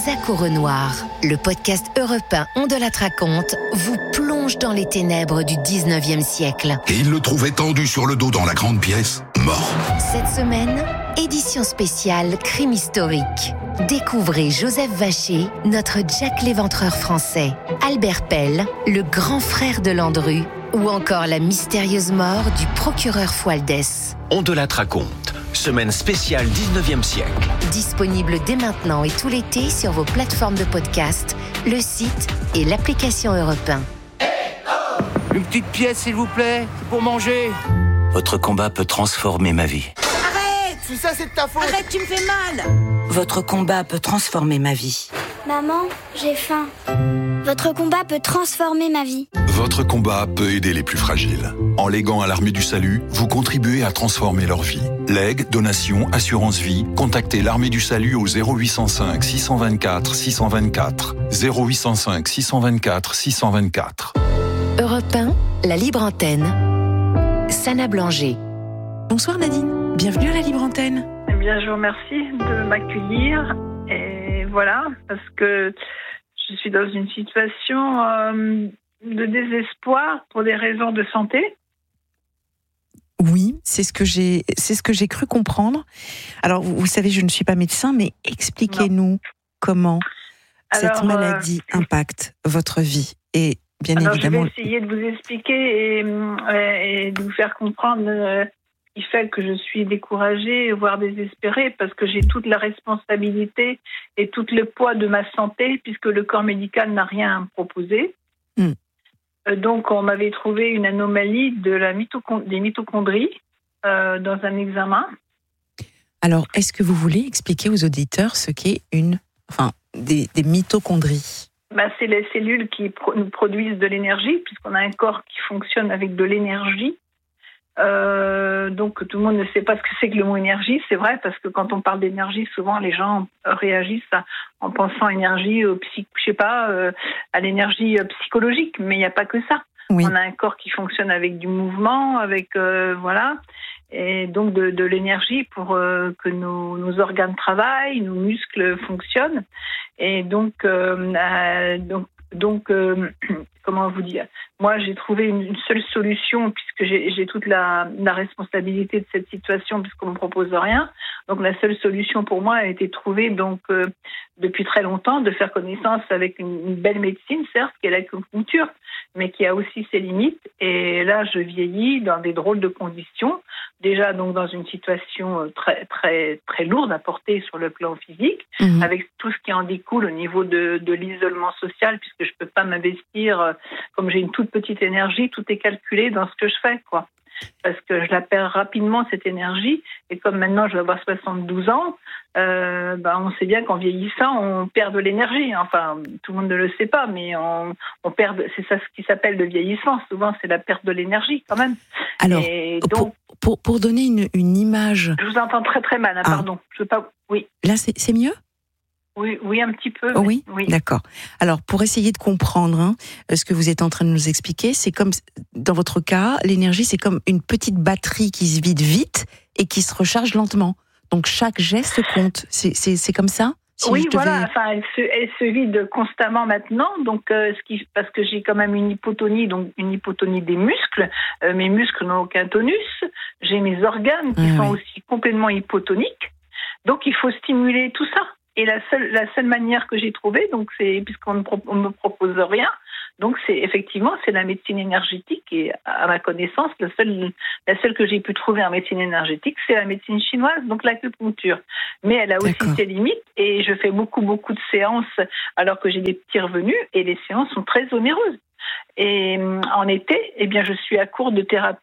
Isaac Aurenoir, le podcast Europe 1 On de la raconte, vous plonge dans les ténèbres du 19e siècle. Et il le trouvait tendu sur le dos dans la grande pièce, mort. Cette semaine, édition spéciale Crime historique. Découvrez Joseph Vacher, notre Jack l'Éventreur français, Albert Pell, le grand frère de Landru, ou encore la mystérieuse mort du procureur Fualdès. On de la raconte, semaine spéciale 19e siècle. Disponible dès maintenant et tout l'été sur vos plateformes de podcast, le site et l'application Europe 1. Une petite pièce, s'il vous plaît, pour manger. Votre combat peut transformer ma vie. Arrête! Tout ça, c'est de ta faute! Arrête, tu me fais mal! Votre combat peut transformer ma vie. Maman, j'ai faim. Votre combat peut transformer ma vie. Votre combat peut aider les plus fragiles. En léguant à l'Armée du Salut, vous contribuez à transformer leur vie. Legs, donations, assurance vie, contactez l'Armée du Salut au 0805 624 624. 0805 624 624. Europe 1, la libre antenne. Sana Blanger. Bonsoir Nadine, bienvenue à la libre antenne. Eh bien, je vous remercie de m'accueillir. Et voilà, parce que je suis dans une situation de désespoir pour des raisons de santé. Oui, c'est ce que j'ai cru comprendre. Alors, vous savez, je ne suis pas médecin, mais expliquez-nous comment cette maladie impacte votre vie. Et bien évidemment... Je vais essayer de vous expliquer et de vous faire comprendre qui fait que je suis découragée, voire désespérée, parce que j'ai toute la responsabilité et tout le poids de ma santé, puisque le corps médical n'a rien à me proposer. Donc, on m'avait trouvé une anomalie des mitochondries dans un examen. Alors, est-ce que vous voulez expliquer aux auditeurs ce qu'est des mitochondries ? C'est les cellules qui nous produisent de l'énergie, puisqu'on a un corps qui fonctionne avec de l'énergie. Donc tout le monde ne sait pas ce que c'est que le mot énergie, c'est vrai, parce que quand on parle d'énergie, souvent les gens réagissent en pensant énergie à l'énergie psychologique, mais il n'y a pas que ça. Oui. On a un corps qui fonctionne avec du mouvement, avec et donc de l'énergie pour que nos organes travaillent, nos muscles fonctionnent, et donc comment vous dire, moi j'ai trouvé une seule solution, puisque j'ai toute la responsabilité de cette situation, puisqu'on ne me propose rien. Donc la seule solution pour moi a été trouvée depuis très longtemps, de faire connaissance avec une belle médecine, certes, qui est l'acupuncture, mais qui a aussi ses limites. Et là, je vieillis dans des drôles de conditions, déjà donc dans une situation très très très lourde à porter sur le plan physique, avec tout ce qui en découle au niveau de l'isolement social, puisque je peux pas m'investir, comme j'ai une toute petite énergie, tout est calculé dans ce que je fais, quoi. Parce que je la perds rapidement, cette énergie, et comme maintenant je vais avoir 72 ans, on sait bien qu'en vieillissant, on perd de l'énergie. Enfin, tout le monde ne le sait pas, mais on perd, c'est ça ce qui s'appelle le vieillissement. Souvent, c'est la perte de l'énergie, quand même. Alors, et donc, pour donner une image... Je vous entends très très mal, pardon. Je veux pas... Oui. Là, c'est mieux ? Oui, un petit peu. Oui, d'accord. Alors, pour essayer de comprendre ce que vous êtes en train de nous expliquer, c'est comme, dans votre cas, l'énergie, c'est comme une petite batterie qui se vide vite et qui se recharge lentement. Donc, chaque geste compte. C'est comme ça ? Oui, voilà. Enfin, elle se vide constamment maintenant. Donc, parce que j'ai quand même une hypotonie, donc une hypotonie des muscles. Mes muscles n'ont aucun tonus. J'ai mes organes qui sont aussi complètement hypotoniques. Donc, il faut stimuler tout ça. Et la seule manière que j'ai trouvée, donc c'est, puisqu'on ne me propose rien, donc c'est la médecine énergétique, et à ma connaissance, la seule que j'ai pu trouver en médecine énergétique, c'est la médecine chinoise, donc l'acupuncture. Mais elle a aussi ses limites, et je fais beaucoup de séances alors que j'ai des petits revenus, et les séances sont très onéreuses. Et en été, je suis à court de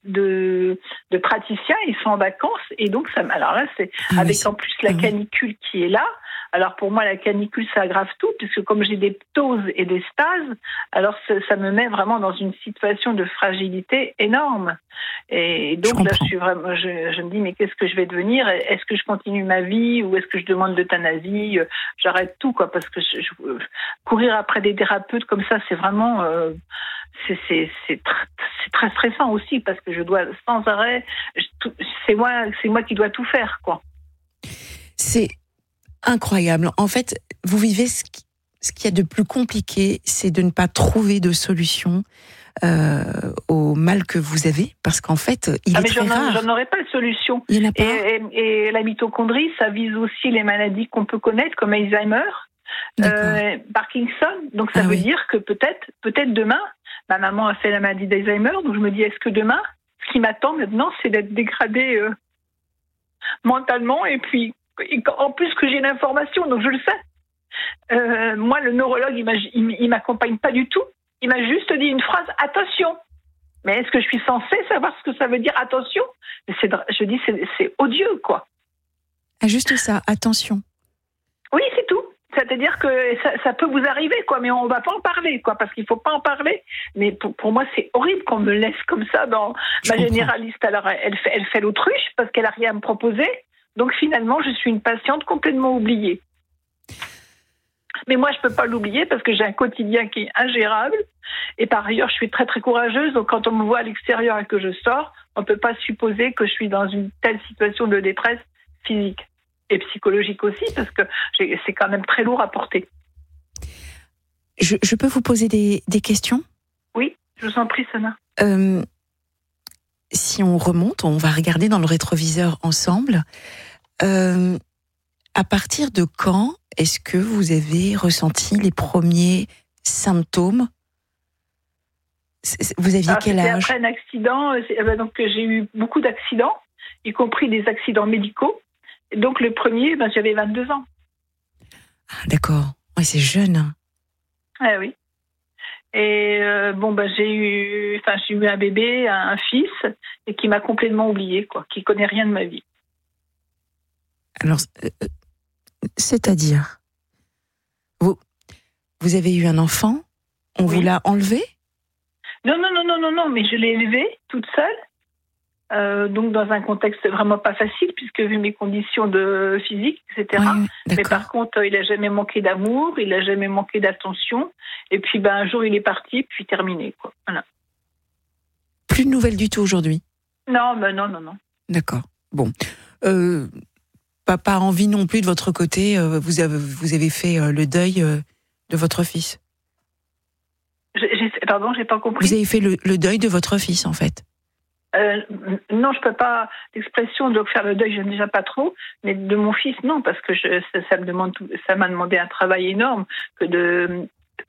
praticiens, ils sont en vacances, et donc alors là, c'est avec en plus la canicule qui est là. Alors pour moi, la canicule, ça aggrave tout, puisque comme j'ai des ptoses et des stases, alors ça me met vraiment dans une situation de fragilité énorme. Et donc là, je me dis, mais qu'est-ce que je vais devenir ? Est-ce que je continue ma vie, ou est-ce que je demande l'euthanasie ? J'arrête tout, quoi, parce que courir après des thérapeutes comme ça, c'est vraiment... c'est très stressant aussi, parce que je dois sans arrêt... C'est moi qui dois tout faire, quoi. Incroyable. En fait, vous vivez ce qu'il y a de plus compliqué, c'est de ne pas trouver de solution au mal que vous avez, parce qu'en fait, il est très rare. J'en aurais pas de solution. Il n'y en a pas. Et la mitochondrie, ça vise aussi les maladies qu'on peut connaître, comme Alzheimer, Parkinson. Donc ça veut dire que peut-être demain, ma maman a fait la maladie d'Alzheimer, donc je me dis, est-ce que demain, ce qui m'attend maintenant, c'est d'être dégradée mentalement, et puis en plus que j'ai l'information, donc je le sais. Moi, le neurologue, il m'accompagne pas du tout. Il m'a juste dit une phrase, attention. Mais est-ce que je suis censée savoir ce que ça veut dire, attention? Je dis, c'est odieux, quoi. Ah, juste ça, attention. Oui, c'est tout. C'est-à-dire que ça peut vous arriver, quoi, mais on va pas en parler, quoi, parce qu'il faut pas en parler. Mais pour moi, c'est horrible qu'on me laisse comme ça dans ma généraliste. Alors, elle fait l'autruche parce qu'elle a rien à me proposer. Donc finalement, je suis une patiente complètement oubliée. Mais moi, je peux pas l'oublier parce que j'ai un quotidien qui est ingérable. Et par ailleurs, je suis très très courageuse. Donc quand on me voit à l'extérieur et que je sors, on peut pas supposer que je suis dans une telle situation de détresse physique et psychologique aussi, parce que c'est quand même très lourd à porter. Je peux vous poser des questions ? Oui, je vous en prie, Sana. Si on remonte, on va regarder dans le rétroviseur ensemble. À partir de quand est-ce que vous avez ressenti les premiers symptômes ? Vous aviez quel âge ? Après un accident, donc j'ai eu beaucoup d'accidents, y compris des accidents médicaux. Et donc le premier, j'avais 22 ans. Ah, d'accord, ouais, c'est jeune. Ah oui. Et j'ai eu un bébé, un fils, et qui m'a complètement oubliée, quoi, qui connaît rien de ma vie. Alors, c'est-à-dire, vous avez eu un enfant, on vous l'a enlevé ? Non, mais je l'ai élevé toute seule, donc dans un contexte vraiment pas facile, puisque vu mes conditions de physique, etc. Oui, mais par contre, il a jamais manqué d'amour, il a jamais manqué d'attention, et puis un jour il est parti, puis terminé, quoi. Voilà. Plus de nouvelles du tout aujourd'hui ? Non, non. D'accord. Bon. Pas envie non plus de votre côté, vous avez fait le deuil de votre fils. Pardon, j'ai pas compris. Vous avez fait le deuil de votre fils, en fait. Non, je peux pas. L'expression de faire le deuil, j'aime déjà pas trop, mais de mon fils, non, parce que ça m'a demandé un travail énorme que de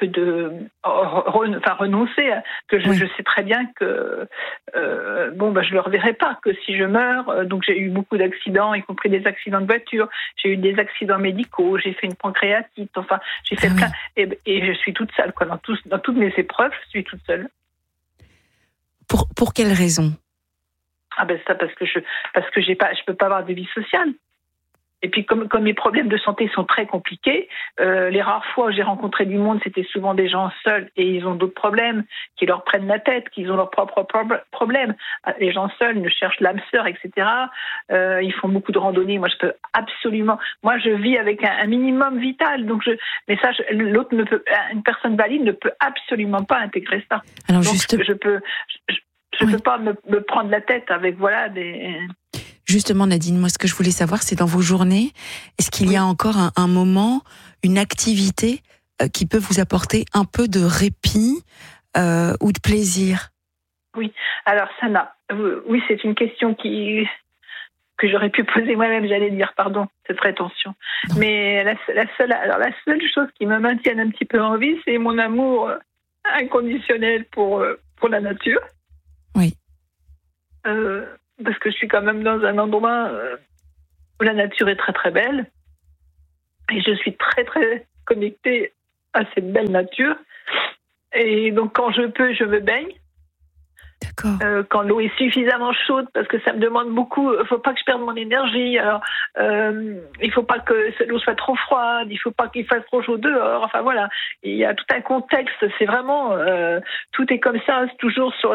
renoncer. Je sais très bien que je le reverrai pas. Que si je meurs, donc j'ai eu beaucoup d'accidents, y compris des accidents de voiture. J'ai eu des accidents médicaux. J'ai fait une pancréatite. Enfin, j'ai fait plein. Et je suis toute seule, quoi. Dans toutes mes épreuves, je suis toute seule. Pour quelle raison ? Ça parce que je peux pas avoir de vie sociale. Et puis comme mes problèmes de santé sont très compliqués, les rares fois où j'ai rencontré du monde, c'était souvent des gens seuls et ils ont d'autres problèmes qui leur prennent la tête, qu'ils ont leurs propres problèmes. Les gens seuls ne cherchent l'âme sœur, etc. Ils font beaucoup de randonnées. Moi, je vis avec un minimum vital. Donc l'autre une personne valide ne peut absolument pas intégrer ça. Alors donc je peux pas me prendre la tête avec des. Justement, Nadine, moi, ce que je voulais savoir, c'est dans vos journées, est-ce qu'il y a encore un moment, une activité qui peut vous apporter un peu de répit ou de plaisir ? Oui, alors Sana, oui, c'est une question que j'aurais pu poser moi-même, j'allais dire, pardon, cette prétention. Non. Mais la seule chose qui me maintienne un petit peu en vie, c'est mon amour inconditionnel pour la nature. Oui. Parce que je suis quand même dans un endroit où la nature est très très belle et je suis très très connectée à cette belle nature, et donc quand je peux, je me baigne. D'accord. Quand l'eau est suffisamment chaude, parce que ça me demande beaucoup, il faut pas que je perde mon énergie. Alors, il faut pas que l'eau soit trop froide, il faut pas qu'il fasse trop chaud dehors. Enfin voilà, il y a tout un contexte. C'est vraiment tout est comme ça, c'est toujours sur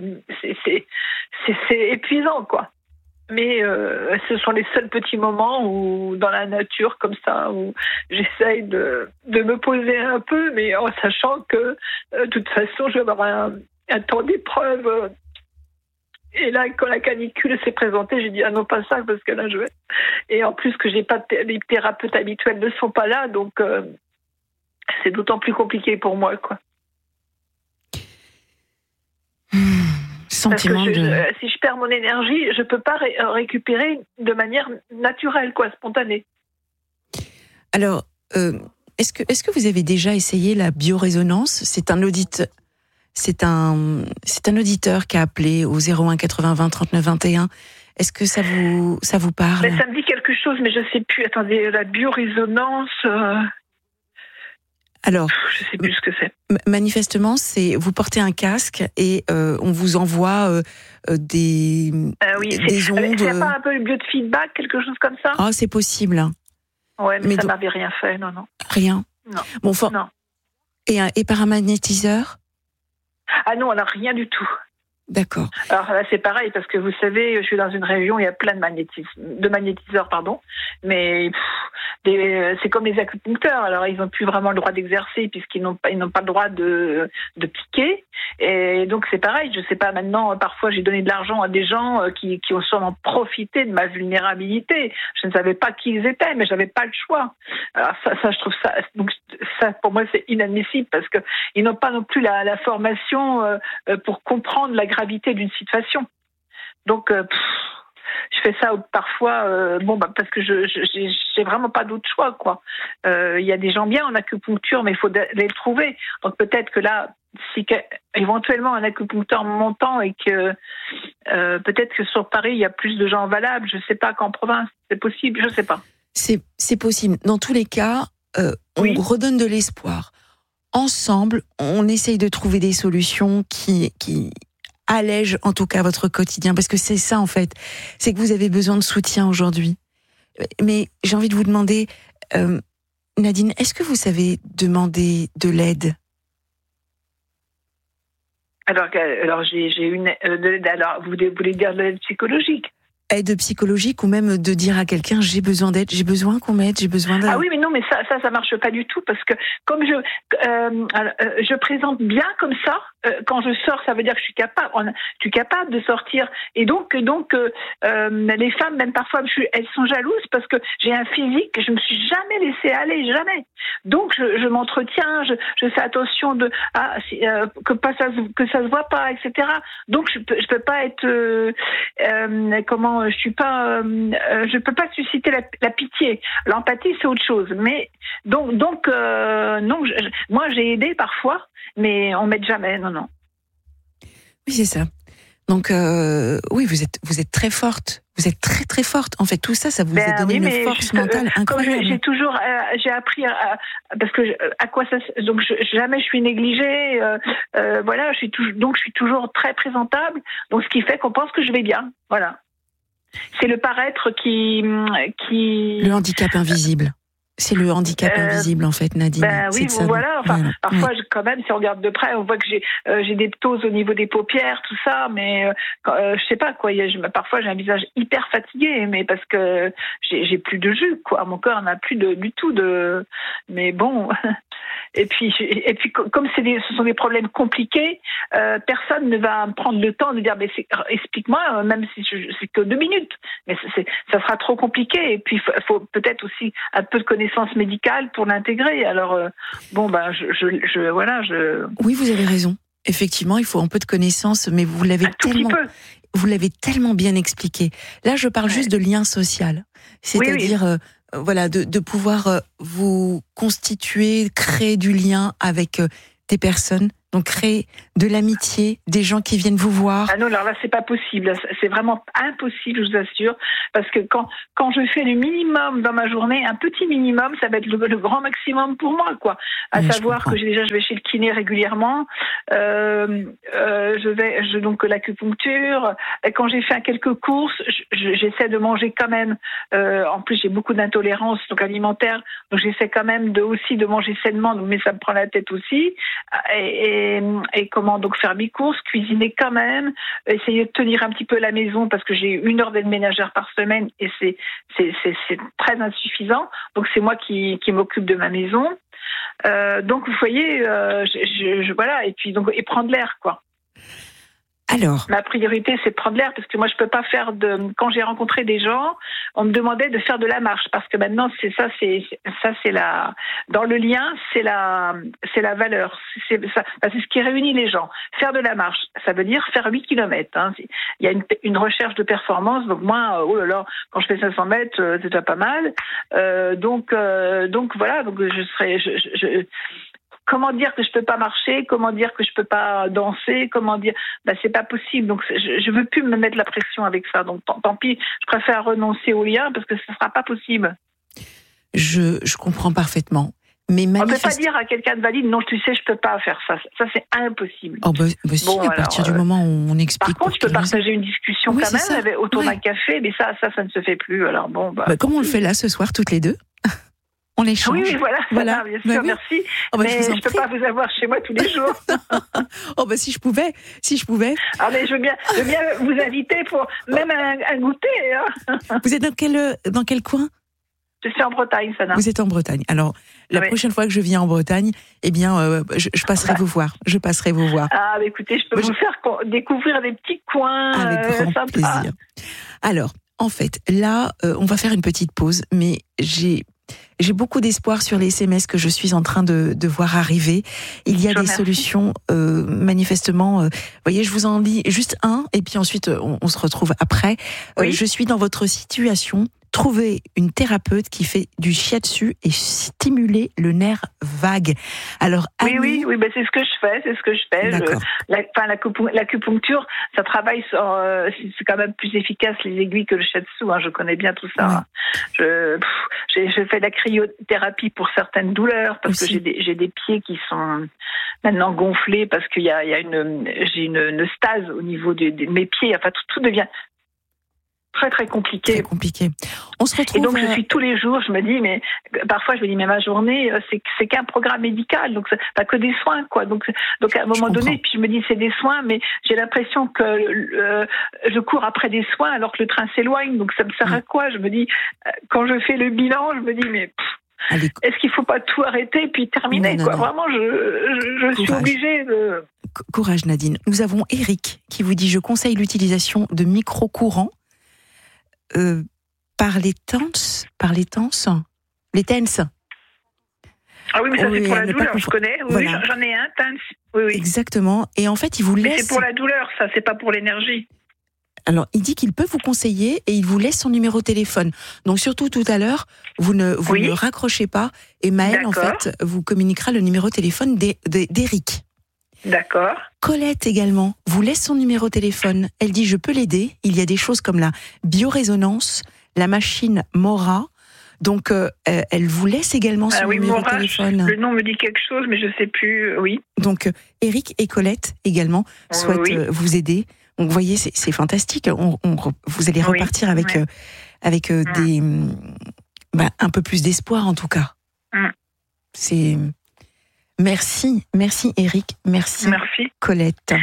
c'est épuisant, quoi. Mais ce sont les seuls petits moments où, dans la nature comme ça, où j'essaye de me poser un peu, mais en sachant que de toute façon, je vais avoir un temps d'épreuve Et là, quand la canicule s'est présentée, j'ai dit ah non pas ça parce que là je vais. Et en plus que j'ai pas les thérapeutes habituels ne sont pas là, donc c'est d'autant plus compliqué pour moi quoi. Sentiment parce que si je perds mon énergie, je peux pas récupérer de manière naturelle quoi, spontanée. Alors, est-ce que vous avez déjà essayé la biorésonance ? C'est un auditeur qui a appelé au 01 80 20 39 21. Est-ce que ça vous parle ? Ça me dit quelque chose, mais je sais plus. Attendez, la biorésonance. Alors, je sais plus ce que c'est. Manifestement, c'est vous portez un casque et on vous envoie des ondes. C'est pas un peu le biofeedback, quelque chose comme ça ? Ah, c'est possible. Ouais, mais ça m'avait rien fait, non. Rien. Non. Bon, non. Et par un magnétiseur ? Ah non, alors rien du tout. D'accord. Alors là, c'est pareil, parce que vous savez, je suis dans une région où il y a plein de magnétiseurs, mais c'est comme les acupuncteurs. Alors, ils n'ont plus vraiment le droit d'exercer, puisqu'ils n'ont pas le droit de piquer. Et donc, c'est pareil. Je sais pas, maintenant, parfois, j'ai donné de l'argent à des gens qui ont sûrement profité de ma vulnérabilité. Je ne savais pas qui ils étaient, mais j'avais pas le choix. Alors, ça je trouve ça... Donc, ça, pour moi, c'est inadmissible, parce que ils n'ont pas non plus la formation pour comprendre la gravité d'une situation. Donc, je fais ça parfois, parce que j'ai vraiment pas d'autre choix, quoi. Il y a des gens bien en acupuncture, mais il faut les trouver. Donc peut-être que là, si éventuellement un acupuncteur montant et que peut-être que sur Paris il y a plus de gens valables, je sais pas qu'en province, c'est possible, je sais pas. C'est possible. Dans tous les cas, on redonne de l'espoir. Ensemble, on essaye de trouver des solutions qui allège en tout cas votre quotidien, parce que c'est ça en fait, c'est que vous avez besoin de soutien aujourd'hui. Mais j'ai envie de vous demander, Nadine, est-ce que vous savez demander de l'aide ? Alors j'ai une de l'aide. Alors vous voulez dire de l'aide psychologique ? Aide psychologique, ou même de dire à quelqu'un j'ai besoin d'aide, j'ai besoin qu'on m'aide, j'ai besoin d'aide. Ah oui, mais non, mais ça marche pas du tout, parce que comme je présente bien comme ça, quand je sors, ça veut dire que je suis capable de sortir, et donc les femmes, même parfois, elles sont jalouses parce que j'ai un physique que je me suis jamais laissée aller, jamais. Donc je m'entretiens, je fais attention que ça se voit pas, etc. Donc je peux pas être je peux pas susciter la pitié. L'empathie, c'est autre chose. Mais donc non, moi j'ai aidé parfois, mais on m'aide jamais. Non. Oui, c'est ça. Donc oui, vous êtes très forte. Vous êtes très très forte. En fait, tout ça vous a donné une force mentale incroyable. J'ai appris parce que à quoi ça. Donc jamais je suis négligée. Voilà, je suis toujours très présentable. Donc ce qui fait qu'on pense que je vais bien. Voilà. C'est le paraître qui. Le handicap invisible. C'est le handicap invisible, en fait, Nadine. Oui, voilà. Enfin, parfois, quand même, si on regarde de près, on voit que j'ai des ptoses au niveau des paupières, tout ça, mais je sais pas, quoi. Parfois, j'ai un visage hyper fatigué, mais parce que j'ai plus de jus, quoi. Mon corps n'a plus du tout de. Mais bon. Et puis, comme ce sont des problèmes compliqués, personne ne va me prendre le temps de dire, mais explique-moi, même si c'est que 2 minutes. Mais ça sera trop compliqué. Et puis, il faut peut-être aussi un peu de connaissance médicale pour l'intégrer. Alors, Oui, vous avez raison. Effectivement, il faut un peu de connaissance, mais vous l'avez tellement bien expliqué. Là, je parle juste de lien social. C'est-à-dire, de pouvoir vous constituer, créer du lien avec des personnes, donc créer de l'amitié, des gens qui viennent vous voir. Ah non, alors là, c'est pas possible. C'est vraiment impossible, je vous assure. Parce que quand je fais le minimum dans ma journée, un petit minimum, ça va être le grand maximum pour moi, quoi. À savoir que je vais chez le kiné régulièrement, donc l'acupuncture. Quand j'ai fait quelques courses, j'essaie de manger quand même. En plus, j'ai beaucoup d'intolérance donc alimentaire, donc j'essaie quand même de manger sainement. Mais ça me prend la tête aussi. Et comment donc faire mes courses, cuisiner quand même, essayer de tenir un petit peu la maison parce que j'ai 1 heure d'aide ménagère par semaine et c'est très insuffisant. Donc c'est moi qui m'occupe de ma maison. Donc vous voyez, voilà, et puis donc et prendre l'air, quoi. Alors, ma priorité, c'est de prendre l'air parce que moi, je peux pas faire quand j'ai rencontré des gens, on me demandait de faire de la marche parce que maintenant, c'est dans le lien, c'est la valeur. C'est ce qui réunit les gens. Faire de la marche, ça veut dire faire 8 km. Hein. Il y a une recherche de performance. Donc moi, oh là là, quand je fais 500 mètres, c'est déjà pas mal. Donc voilà, donc comment dire que je peux pas marcher, comment dire que je peux pas danser, comment dire, c'est pas possible. Donc je veux plus me mettre la pression avec ça. Donc tant pis, je préfère renoncer au lien parce que ce sera pas possible. Je comprends parfaitement. Mais on peut pas dire à quelqu'un de valide, non, tu sais, je peux pas faire ça. Ça c'est impossible. Oh si, à partir du moment où on explique. Par contre, je peux partager une discussion quand même autour d'un café, mais ça ne se fait plus. Alors bon. Comme on le fait là ce soir toutes les deux. On échange. Oui, voilà. Bien sûr, merci. Mais je ne peux pas vous avoir chez moi tous les jours. Si je pouvais. Ah, mais je veux bien vous inviter pour même un goûter. Hein. Vous êtes dans quel coin ? Je suis en Bretagne, Sana. Vous êtes en Bretagne. Alors, la prochaine fois que je viens en Bretagne, je passerai vous voir. Ah, mais écoutez, je peux vous faire découvrir des petits coins avec grand plaisir. Alors, en fait, là, on va faire une petite pause, mais j'ai beaucoup d'espoir sur les SMS que je suis en train de voir arriver. Il y a des solutions, manifestement. Vous voyez, je vous en lis juste un, et puis ensuite, on se retrouve après. Oui. Je suis dans votre situation. Trouver une thérapeute qui fait du shiatsu et stimuler le nerf vague. Alors, oui, c'est ce que je fais. D'accord. L'acupuncture, ça travaille sur, c'est quand même plus efficace les aiguilles que le shiatsu. Hein, je connais bien tout ça. Oui. Je fais de la cryothérapie pour certaines douleurs parce que j'ai des pieds qui sont maintenant gonflés parce qu'il y a j'ai une stase au niveau de mes pieds. Enfin, tout devient très très compliqué. Très compliqué. On se retrouve. Et donc je suis tous les jours, je me dis mais ma journée c'est qu'un programme médical, donc c'est pas que des soins quoi. Donc à un moment donné, puis je me dis c'est des soins, mais j'ai l'impression que je cours après des soins alors que le train s'éloigne. Donc ça me sert à quoi ? Je me dis quand je fais le bilan, je me dis mais est-ce qu'il faut pas tout arrêter puis terminer quoi ? Vraiment je suis obligée de. Courage Nadine. Nous avons Eric qui vous dit je conseille l'utilisation de micro-courants. Par les TENS. Ah oui, mais ça c'est pour la douleur, je connais. Oui, voilà. J'en ai un, TENS. Oui. Exactement. Et en fait, il vous laisse. Mais c'est pour la douleur, ça, c'est pas pour l'énergie. Alors, il dit qu'il peut vous conseiller et il vous laisse son numéro de téléphone. Donc, surtout tout à l'heure, vous ne raccrochez pas et Maëlle, en fait, vous communiquera le numéro de téléphone d'Eric. D'accord. Colette également vous laisse son numéro de téléphone. Elle dit je peux l'aider. Il y a des choses comme la biorésonance, la machine Mora. Donc elle vous laisse également son numéro de téléphone. Le nom me dit quelque chose, mais je sais plus. Oui. Donc Eric et Colette également souhaitent vous aider. Donc vous voyez c'est fantastique. Vous allez repartir avec des un peu plus d'espoir en tout cas. C'est Merci Eric, merci Colette.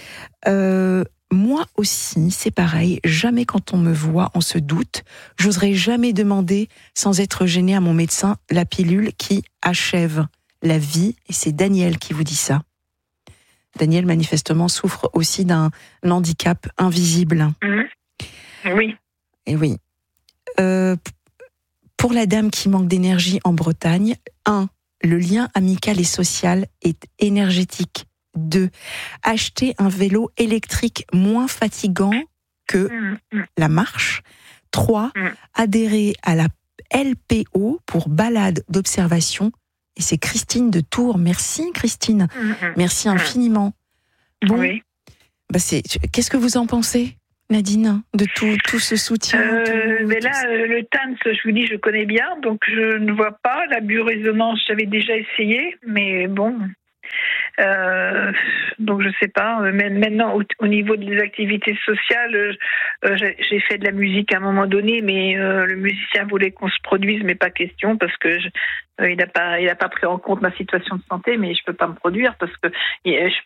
Moi aussi, c'est pareil, jamais quand on me voit, on se doute. J'oserais jamais demander, sans être gênée à mon médecin, la pilule qui achève la vie. Et c'est Daniel qui vous dit ça. Daniel, manifestement, souffre aussi d'un handicap invisible. Oui. Et oui. Pour la dame qui manque d'énergie en Bretagne, le lien amical et social est énergétique. 2. Acheter un vélo électrique moins fatigant que la marche. 3. Adhérer à la LPO pour balade d'observation. Et c'est Christine de Tours. Merci Christine. Merci infiniment. Bon, qu'est-ce que vous en pensez, Nadine, de tout ce soutien mais là, le TENS, je vous dis, je connais bien, donc je ne vois pas. La biorésonance, j'avais déjà essayé, mais bon. Donc je sais pas. Mais maintenant, au niveau des activités sociales, j'ai fait de la musique à un moment donné, mais le musicien voulait qu'on se produise, mais pas question parce que il n'a pas pris en compte ma situation de santé, mais je peux pas me produire parce que